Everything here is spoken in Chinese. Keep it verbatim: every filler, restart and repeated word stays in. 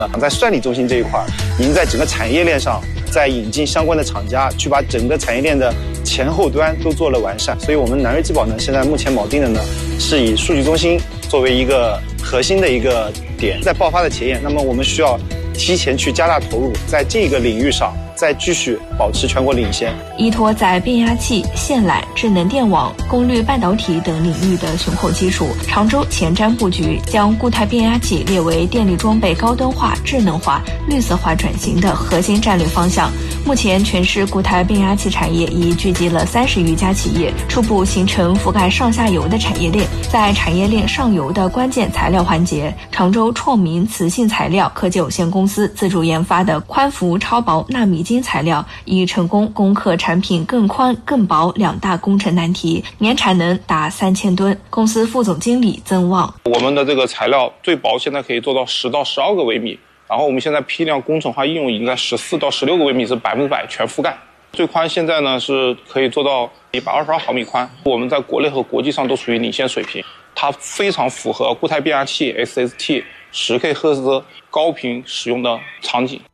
在算力中心这一块，已经在整个产业链上，在引进相关的厂家，去把整个产业链的前后端都做了完善。所以我们南瑞机宝呢，现在目前锚定的呢，是以数据中心作为一个核心的一个点，在爆发的前沿。那么我们需要提前去加大投入，在这个领域上再继续保持全国领先。 依托在变压器、线缆、智能电网、功率半导体等领域的雄厚基础，常州前瞻布局，将固态变压器列为电力装备高端化、智能化、绿色化转型的核心战略方向。目前，全市固态变压器产业已聚集了三十余家企业，初步形成覆盖上下游的产业链。在产业链上游的关键材料环节，常州创明磁性材料科技有限公司自主研发的宽幅超薄纳米金材料，已成功攻克产品更宽更薄两大工程难题，年产能达三千吨。公司副总经理曾旺： 我们的这个材料最薄现在可以做到十到十二个微米。然后我们现在批量工程化应用已经在十四到十六个微米是百分之百全覆盖，最宽现在呢是可以做到一百二十二毫米宽，我们在国内和国际上都属于领先水平，它非常符合固态变压器 S S T 十 K 赫兹高频使用的场景。